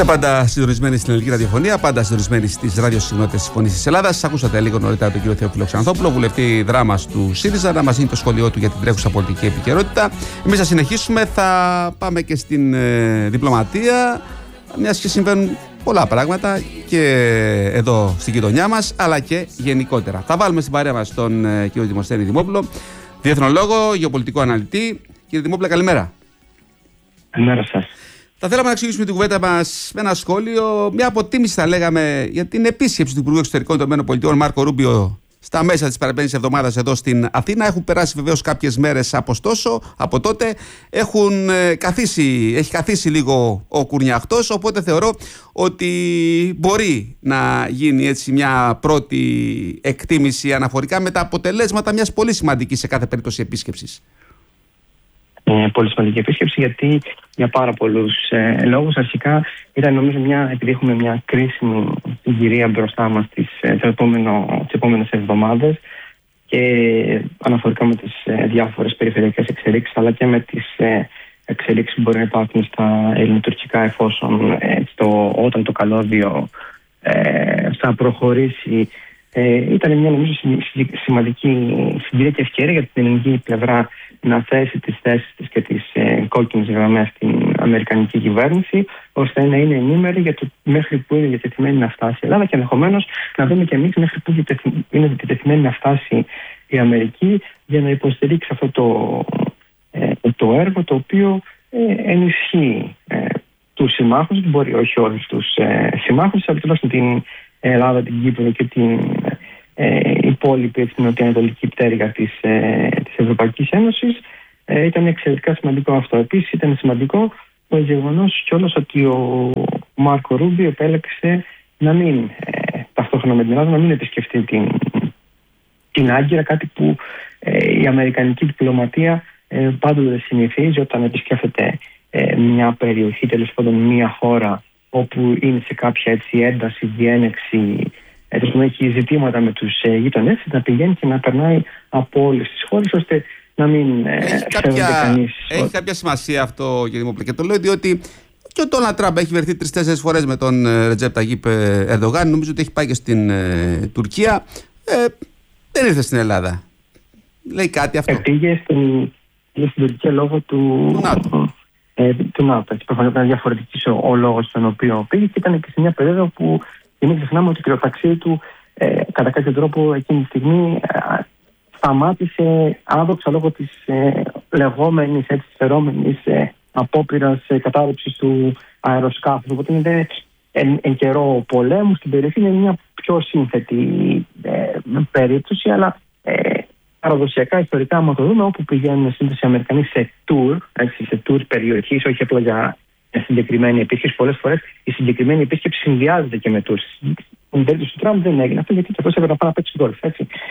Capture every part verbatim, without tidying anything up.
Είστε πάντα συντονισμένοι στην ελληνική ραδιοφωνία, πάντα συντονισμένοι στις ραδιοσυχνότητες της Φωνής της Ελλάδας. Ακούσατε λίγο νωρίτερα τον κύριο Θεόφιλο Ξανθόπουλο, βουλευτή Δράμας του ΣΥΡΙΖΑ, να μας δίνει το σχόλιο του για την τρέχουσα πολιτική επικαιρότητα. Εμείς θα συνεχίσουμε, θα πάμε και στην ε, διπλωματία, μιας και συμβαίνουν πολλά πράγματα και εδώ στην γειτονιά μας, αλλά και γενικότερα. Θα βάλουμε στην παρέα μας τον ε, κύριο Δημοσθένη Δημόπουλο, διεθνολόγο, γεωπολιτικό αναλυτή. Κύριε Δημόπουλε, καλημέρα. Καλημέρα σας. Θα θέλαμε να εξηγήσουμε την κουβέντα μας με ένα σχόλιο, μια αποτίμηση θα λέγαμε για την επίσκεψη του Υπουργού Εξωτερικών των ΗΠΑ Μάρκο Ρούμπιο στα μέσα της παραπένης εβδομάδας εδώ στην Αθήνα. Έχουν περάσει βεβαίως κάποιες μέρες από, στόσο, από τότε. Έχουν καθίσει, έχει καθίσει λίγο ο κουρνιαχτός, οπότε θεωρώ ότι μπορεί να γίνει έτσι μια πρώτη εκτίμηση αναφορικά με τα αποτελέσματα μιας πολύ σημαντικής σε κάθε περίπτωση επίσκεψης. Ε, πολύ σημαντική επίσκεψη, γιατί για πάρα πολλούς ε, λόγους. Αρχικά ήταν, νομίζω, μια, επειδή έχουμε μια κρίσιμη συγκυρία μπροστά μας τις, ε, τις επόμενες εβδομάδες και αναφορικά με τις ε, διάφορες περιφερειακές εξελίξεις, αλλά και με τις ε, εξελίξεις που μπορεί να υπάρχουν στα ελληνοτουρκικά, εφόσον ε, το, όταν το καλώδιο ε, θα προχωρήσει. Ε, ήταν μια, νομίζω, σημαντική συγκυρία και ευκαιρία για την ελληνική πλευρά να θέσει τις θέσεις της και τις ε, κόκκινες γραμμές στην αμερικανική κυβέρνηση, ώστε να είναι ενήμερη για το μέχρι που είναι διατεθειμένη να φτάσει η Ελλάδα και ενδεχομένως να δούμε και εμείς μέχρι που είναι διατεθειμένη να φτάσει η Αμερική για να υποστηρίξει αυτό το, ε, το έργο, το οποίο ε, ενισχύει ε, τους συμμάχους, μπορεί όχι όλους τους ε, συμμάχους, αλλά τουλάχιστον την Ελλάδα, την Κύπρο και την ε, υπόλοιπη την νοτιοανατολική πτέρυγα της, ε, της Ευρωπαϊκής Ένωσης. Ε, ήταν εξαιρετικά σημαντικό αυτό. Επίσης ήταν σημαντικό το γεγονός κιόλας ότι ο Μάρκο Ρούμπιο επέλεξε να μην ε, ταυτόχρονα με την Ελλάδα να μην επισκεφτεί την, την Άγκυρα, κάτι που ε, η αμερικανική διπλωματία ε, πάντοτε συνηθίζει όταν επισκέφτεται ε, μια περιοχή, τέλος πάντων μια χώρα όπου είναι σε κάποια έτσι ένταση, διένεξη, έτσι, έχει ζητήματα με τους ε, γείτονες, να πηγαίνει και να περνάει από όλες τις χώρες, ώστε να μην ε, κάποια, κανείς. Έχει κάποια σημασία αυτό, κύριε Δημόπουλε, και το λέω διότι και ο Ντόναλντ Τραμπ έχει βρεθεί τρεις-τέσσερις φορές με τον Ρετζέπ Ταγίπ Ερντογάν. Νομίζω ότι έχει πάει και στην ε, Τουρκία. Ε, δεν ήρθε στην Ελλάδα. Λέει κάτι αυτό. Ε, πήγε στην, στην Τουρκία λόγω του, του ΝΑΤΟ. Ε, του ΝΑΤΟ. Προφανώς ήταν διαφορετικός ο, ο λόγος στον οποίο πήγε και ήταν και σε μια περίοδο που μην ξεχνάμε ότι το ταξίδι του ε, κατά κάποιο τρόπο εκείνη τη στιγμή ε, σταμάτησε άδοξα λόγω της ε, λεγόμενης, έτσι φερόμενης ε, απόπειρας ε, κατάρρευσης του αεροσκάφους. Οπότε είναι εν, εν καιρό πολέμου στην περιοχή, είναι μια πιο σύνθετη ε, περίπτωση, αλλά ε, παραδοσιακά, ιστορικά, άμα το δούμε, όπου πηγαίνουν συνήθως οι Αμερικανοί σε tour, έτσι, σε tour περιοχής, όχι απλά για συγκεκριμένη επίσκεψη. Πολλές φορές η συγκεκριμένη επίσκεψη συνδυάζεται και με tour. Στην περίπτωση του Τραμπ δεν έγινε αυτό, γιατί και αυτός έπρεπε να πάει να παίξει γκολφ.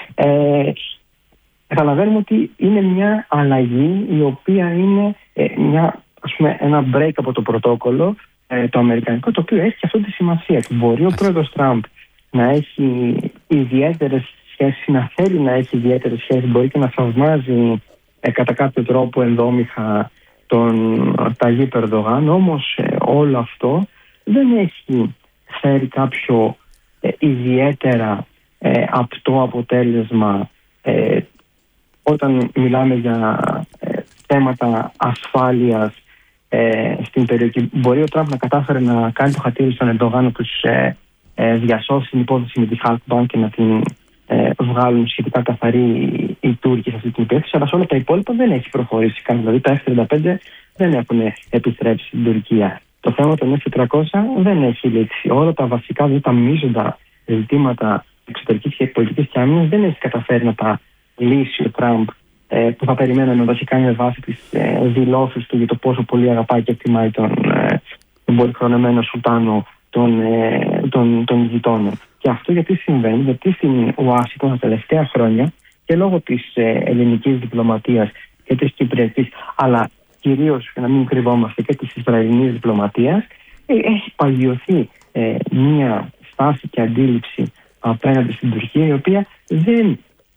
Ε, καταλαβαίνουμε ότι είναι μια αλλαγή η οποία είναι ε, μια, ας πούμε, ένα break από το πρωτόκολλο ε, το αμερικανικό, το οποίο έχει και αυτό τη σημασία. Μπορεί ο πρόεδρος Τραμπ να έχει ιδιαίτερες σχέσεις, να θέλει να έχει ιδιαίτερες σχέσεις, μπορεί και να θαυμάζει ε, κατά κάποιο τρόπο ενδόμηχα τον Ταγίπ Ερντογάν, όμως ε, όλο αυτό δεν έχει φέρει κάποιο ε, ιδιαίτερα ε, απτό αποτέλεσμα ε, όταν μιλάμε για ε, θέματα ασφάλειας ε, στην περιοχή. Μπορεί ο Τραμπ να κατάφερε να κάνει το χατήρι στον Ερντογάν, να τους ε, ε, διασώσει την υπόθεση με τη Halkbank και να την ε, βγάλουν σχετικά καθαροί οι Τούρκοι σε αυτή την υπόθεση, αλλά σε όλα τα υπόλοιπα δεν έχει προχωρήσει καν. Δηλαδή τα εφ τριάντα πέντε δεν έχουν επιστρέψει στην Τουρκία. Το θέμα των εφ τετρακόσια δεν έχει λήξει. Όλα τα βασικά, δηλαδή τα μείζοντα ζητήματα εξωτερικής και πολιτικής και άμυνας δεν έχει καταφέρει να τα λύσει ο Τραμπ, ε, που θα περιμέναμε να έχει κάνει με βάση τις ε, δηλώσεις του για το πόσο πολύ αγαπάει και εκτιμάει τον, ε, τον πολυχρονεμένο Σουλτάνο των, ε, των, των γειτόνων. Και αυτό γιατί συμβαίνει, γιατί στην Ουάσιγκτον τα τελευταία χρόνια και λόγω της ε, ελληνικής διπλωματίας και της κυπριακής, αλλά κυρίως, για να μην κρυβόμαστε, και της ισραηλινής διπλωματίας, ε, έχει παγιωθεί ε, μία στάση και αντίληψη απέναντι στην Τουρκία, η οποία δεν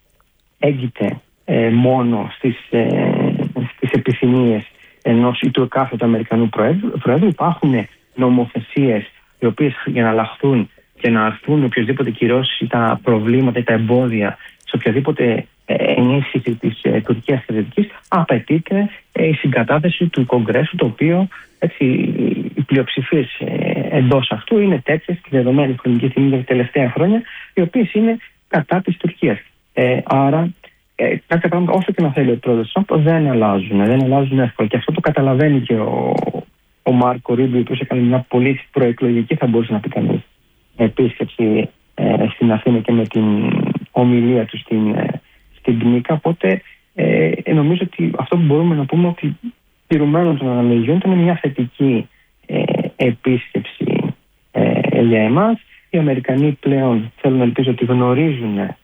έγκυται ε, μόνο στις, ε, στις επιθυμίες ενός ή του εκάστοτε Αμερικανού Προέδρου. Υπάρχουν νομοθεσίες οι οποίες για να αλλάχθουν και να αρθούν οποιοδήποτε κυρώσεις ή τα προβλήματα ή τα εμπόδια σε οποιαδήποτε ενίσχυση της ε, τουρκίας θετικής, απαιτείται ε, η συγκατάθεση του Κογκρέσου, το οποίο έτσι, οι πλειοψηφίες ε, εντός αυτού είναι τέτοιες και δεδομένη χρονική στιγμή για τα τελευταία χρόνια, οι οποίες είναι κατά της Τουρκίας. Ε, άρα, ε, κάποια πράγματα, όσο και να θέλει ο πρόεδρος Τραμπ, δεν αλλάζουν, δεν αλλάζουν εύκολα. Και αυτό το καταλαβαίνει και ο, ο Μάρκο Ρούμπιο, ο οποίος έκανε μια πολύ προεκλογική, θα μπορούσε να πει κανείς, επίσκεψη ε, στην Αθήνα και με την ομιλία του στην, ε, στην Πνίκα. Οπότε ε, νομίζω ότι αυτό που μπορούμε να πούμε ότι τηρουμένων των αναλογιών ήταν μια θετική ε, επίσκεψη ε, για εμάς. Οι Αμερικανοί πλέον θέλουν να ελπίζω ότι γνωρίζουν ε,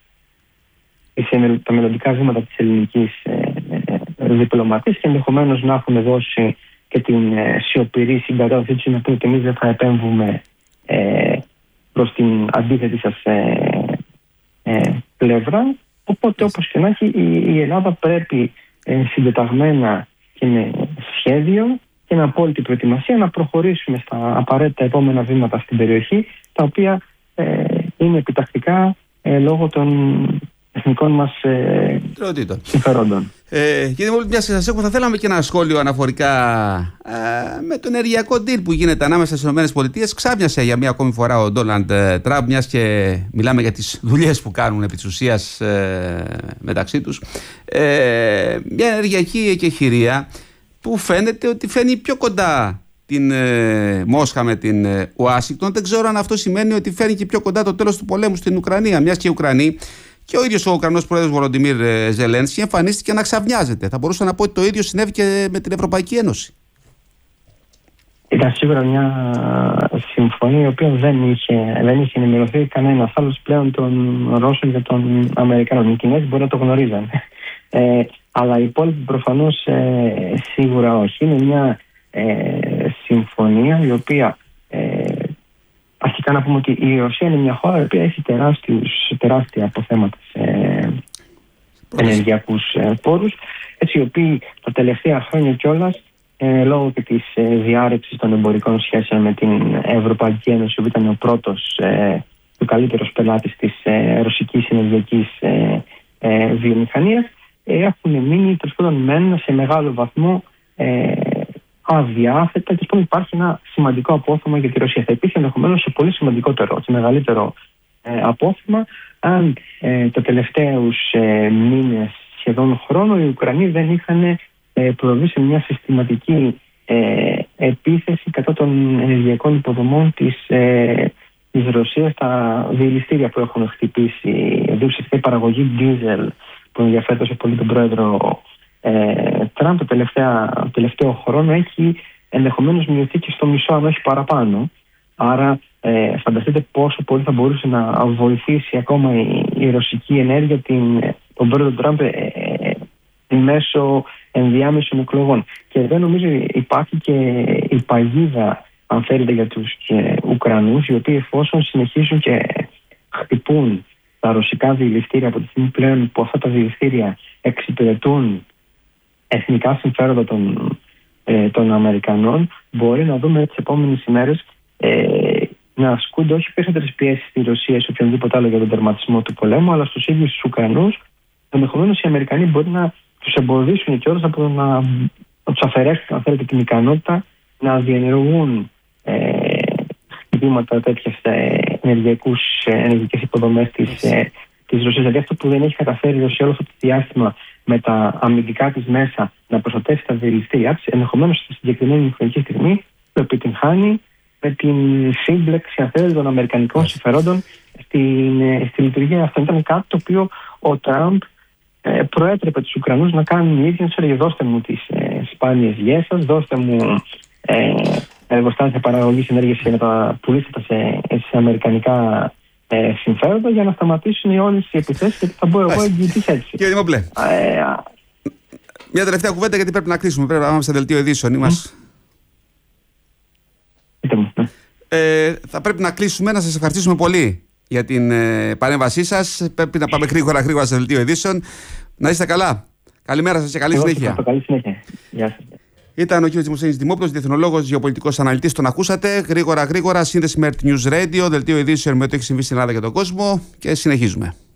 τα μελλοντικά βήματα της ελληνικής ε, ε, διπλωματίας και ενδεχομένως να έχουν δώσει και την ε, σιωπηρή συγκατάθεση τους να πούνε ότι εμείς δεν θα επέμβουμε ε, προς την αντίθετη σας ε, ε, πλευρά. Οπότε όπως και να έχει η, η Ελλάδα πρέπει ε, συντεταγμένα και με σχέδιο και με απόλυτη προετοιμασία να προχωρήσουμε στα απαραίτητα επόμενα βήματα στην περιοχή, τα οποία ε, είναι επιτακτικά ε, λόγω των εθνικών μας ε, συμφερόντων. Ε, κύριε Μόλι, μια σας έχω, θα θέλαμε και ένα σχόλιο αναφορικά ε, με το ενεργειακό deal που γίνεται ανάμεσα στις ΗΠΑ. Ξάπιασε για μία ακόμη φορά ο Ντόναλντ Τραμπ, μιας και μιλάμε για τις δουλειές που κάνουν επί της ουσίας ε, μεταξύ τους. Ε, μια ενεργειακή εκεχηρία που φαίνεται ότι φαίνει πιο κοντά την ε, Μόσχα με την ε, Ουάσιγκτον. Δεν ξέρω αν αυτό σημαίνει ότι φέρνει και πιο κοντά το τέλος του πολέμου στην Ουκρανία, μιας και οι Ουκρανοί και ο ίδιος ο Ουκρανός πρόεδρος Βολοντιμίρ Ζελένσκι εμφανίστηκε να ξαφνιάζεται. Θα μπορούσα να πω ότι το ίδιο συνέβη και με την Ευρωπαϊκή Ένωση. Ήταν σίγουρα μια συμφωνία η οποία δεν είχε, δεν είχε ενημερωθεί κανένας άλλος πλέον των Ρώσων και των Αμερικανών. Οι Κινέζοι μπορεί να το γνωρίζαν. Ε, αλλά οι υπόλοιποι προφανώς ε, σίγουρα όχι. Είναι μια ε, συμφωνία η οποία ε, αρχικά να πούμε ότι η Ρωσία είναι μια χώρα η οποία έχει τεράστιους, τεράστια αποθέματα σε ενεργειακούς ε, πόρους, έτσι οι οποίοι τα τελευταία χρόνια κιόλας ε, λόγω και της ε, διάρρηψης των εμπορικών σχέσεων με την Ευρωπαϊκή Ένωση, που ήταν ο πρώτος ε, και ο καλύτερος πελάτης της ε, ρωσικής ενεργειακής ε, ε, βιομηχανίας, ε, έχουν μείνει τέλος πάντων μεν σε μεγάλο βαθμό ε, αδιάθετα και λοιπόν υπάρχει ένα σημαντικό απόθεμα για τη Ρωσία. Θα υπήρχε ενδεχομένως σε πολύ σημαντικότερο, σε μεγαλύτερο ε, απόθεμα, αν ε, τα τελευταίους ε, μήνες, σχεδόν χρόνο, οι Ουκρανοί δεν είχαν ε, προβεί σε μια συστηματική ε, επίθεση κατά των ενεργειακών υποδομών της, ε, της Ρωσίας, τα διελιστήρια που έχουν χτυπήσει, δηλαδή ουσιαστικά η παραγωγή ντίζελ που ενδιαφέρει τόσο πολύ τον πρόεδρο Ε, Τραμπ το τελευταίο χρόνο έχει ενδεχομένως μειωθεί και στο μισό, αν όχι παραπάνω. Άρα ε, φανταστείτε πόσο πολύ θα μπορούσε να βοηθήσει ακόμα η, η ρωσική ενέργεια την, τον πρόεδρο Τραμπ ε, ε, μέσω ενδιάμεσων εκλογών. Και δεν νομίζω υπάρχει και η παγίδα, αν θέλετε, για τους ε, Ουκρανούς, οι οποίοι εφόσον συνεχίσουν και χτυπούν τα ρωσικά διελιστήρια από τη στιγμή πλέον που αυτά τα διελιστήρια εξυπηρετούν εθνικά συμφέροντα των, ε, των Αμερικανών, μπορεί να δούμε τις επόμενες ημέρες ε, να ασκούνται όχι περισσότερες πιέσεις στη Ρωσία ή σε οποιονδήποτε άλλο για τον τερματισμό του πολέμου, αλλά στους ίδιους τους Ουκρανούς. Ενδεχομένως οι Αμερικανοί μπορεί να τους εμποδίσουν και όλους από να, να τους αφαιρέσουν, αν θέλετε, την ικανότητα να διενεργούν ε, χτυπήματα τέτοιες ε, ενεργειακούς, ε, ενεργειακές υποδομές της, ε, της Ρωσίας. Δηλαδή αυτό που δεν έχει καταφέρει η Ρωσία όλο αυτό το διάστημα με τα αμυντικά της μέσα να προστατεύσει τα διελιστήριά της, ενδεχομένως στη συγκεκριμένη χρονική στιγμή το επιτυγχάνει με την σύμπλεξη, αν θέλετε, των αμερικανικών συμφερόντων στην, στη λειτουργία. Αυτό ήταν κάτι το οποίο ο Τραμπ ε, προέτρεπε τους Ουκρανούς να κάνουν οι ίδιοι, να τους έλεγε: δώστε μου τις ε, σπάνιες γιές σας, δώστε μου ε, εργοστάσια παραγωγής ενέργειας και να τα πουλήσετε σε, σε αμερικανικά Ε, συμφέροντα για να σταματήσουν όλες οι επιθέσεις, γιατί θα μπορώ εγώ εγγυητής έτσι. Κύριε Δημοπλέ, ε, μια τελευταία κουβέντα, γιατί πρέπει να κλείσουμε. Πρέπει να πάμε σε δελτίο ειδήσεων. Είμαστε. Mm. Ε, θα πρέπει να κλείσουμε. Να σας ευχαριστήσουμε πολύ για την ε, παρέμβασή σας. Πρέπει να πάμε γρήγορα γρήγορα σε δελτίο ειδήσεων. Να είστε καλά. Καλημέρα σας και καλή εγώ συνέχεια. Καλή συνέχεια. Γεια σας. Ήταν ο κ. Δημοσθένης Δημόπουλος, διεθνολόγος, γεωπολιτικός αναλυτής. Τον ακούσατε. Γρήγορα, γρήγορα, σύνδεση με Earth News Radio, δελτίο ειδήσεων με ό,τι έχει συμβεί στην Ελλάδα και τον κόσμο. Και συνεχίζουμε.